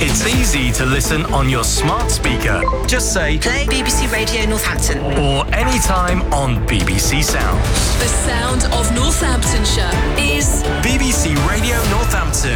It's easy to listen on your smart speaker. Just say, play BBC Radio Northampton. Or anytime on BBC Sounds. The sound of Northamptonshire is BBC Radio Northampton.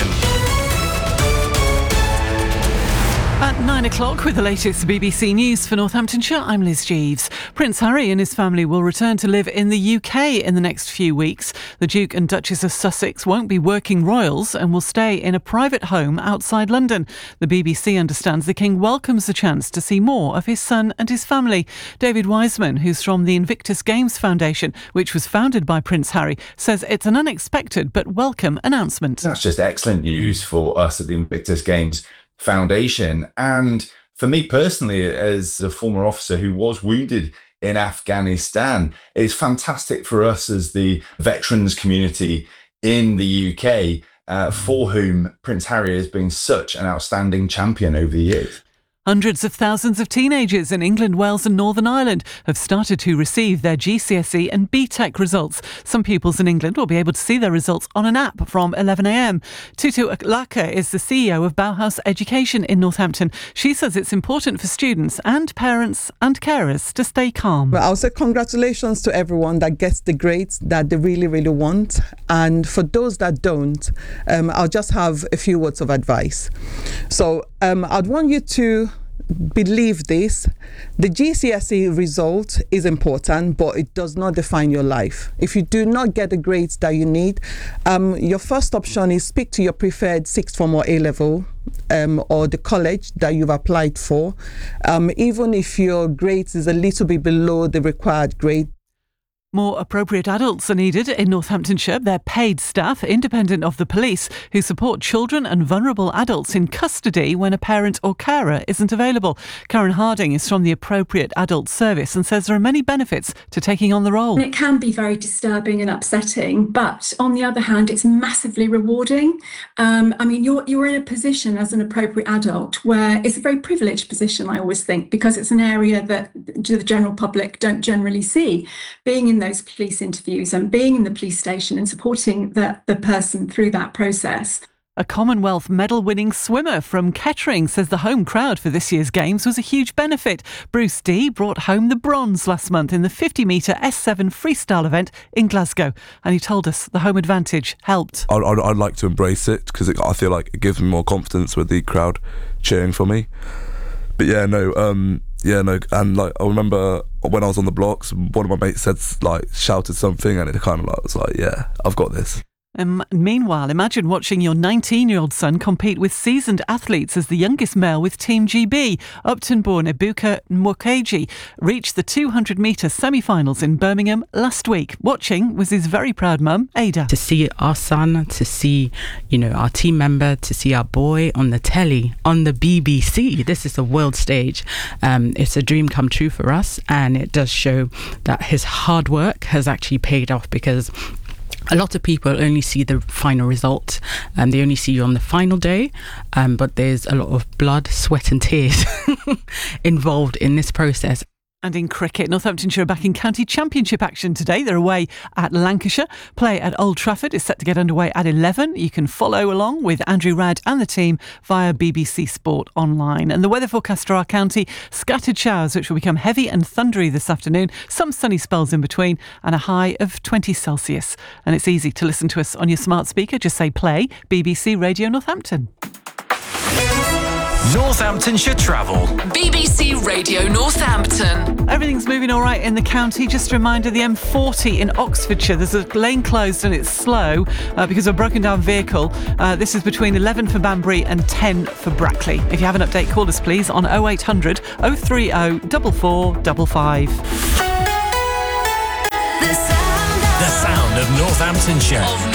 At 9 o'clock with the latest BBC News for Northamptonshire, I'm Liz Jeeves. Prince Harry and his family will return to live in the UK in the next few weeks. The Duke and Duchess of Sussex won't be working royals and will stay in a private home outside London. The BBC understands the King welcomes the chance to see more of his son and his family. David Wiseman, who's from the Invictus Games Foundation, which was founded by Prince Harry, says it's an unexpected but welcome announcement. That's just excellent news for us at the Invictus Games Foundation. And for me personally, as a former officer who was wounded in Afghanistan, it's fantastic for us as the veterans community in the UK, for whom Prince Harry has been such an outstanding champion over the years. Hundreds of thousands of teenagers in England, Wales and Northern Ireland have started to receive their GCSE and BTEC results. Some pupils in England will be able to see their results on an app from 11 a.m. Tutu Aklaka is the CEO of Bauhaus Education in Northampton. She says it's important for students and parents and carers to stay calm. Well, I'll say congratulations to everyone that gets the grades that they really, really want. And for those that don't, I'll just have a few words of advice. So I'd want you to believe this: the GCSE result is important, but it does not define your life. If you do not get the grades that you need, your first option is speak to your preferred sixth form or A-level or the college that you've applied for. Even if your grades is a little bit below the required grade. More appropriate adults are needed in Northamptonshire. They're paid staff, independent of the police, who support children and vulnerable adults in custody when a parent or carer isn't available. Karen Harding is from the Appropriate Adult Service and says there are many benefits to taking on the role. It can be very disturbing and upsetting, but on the other hand, it's massively rewarding. You're in a position as an appropriate adult where it's a very privileged position, I always think, because it's an area that the general public don't generally see. Being in those police interviews and being in the police station and supporting the person through that process. A Commonwealth medal-winning swimmer from Kettering says the home crowd for this year's Games was a huge benefit. Bruce D brought home the bronze last month in the 50-metre S7 freestyle event in Glasgow, and he told us the home advantage helped. I'd like to embrace it because I feel like it gives me more confidence with the crowd cheering for me. But and like I remember when I was on the blocks, one of my mates shouted something, and it kind of was like, yeah, I've got this. Meanwhile, imagine watching your 19-year-old son compete with seasoned athletes as the youngest male with Team GB. Upton-born Ebuka Nwokeji reached the 200-metre semi-finals in Birmingham last week. Watching was his very proud mum, Ada. To see our son, to see, our team member, to see our boy on the telly, on the BBC. This is the world stage. It's a dream come true for us, and it does show that his hard work has actually paid off, because a lot of people only see the final result and they only see you on the final day, but there's a lot of blood, sweat and tears involved in this process. And in cricket, Northamptonshire are back in county championship action today. They're away at Lancashire. Play at Old Trafford is set to get underway at 11. You can follow along with Andrew Radd and the team via BBC Sport Online. And the weather forecast for our county: scattered showers which will become heavy and thundery this afternoon, some sunny spells in between, and a high of 20 Celsius. And it's easy to listen to us on your smart speaker. Just say play BBC Radio Northampton. Northamptonshire Travel. BBC Radio Northampton. Everything's moving all right in the county. Just a reminder, the M40 in Oxfordshire, there's a lane closed and it's slow because of a broken down vehicle. This is between 11 for Banbury and 10 for Brackley. If you have an update, call us please on 0800 030 4455. The sound of Northamptonshire.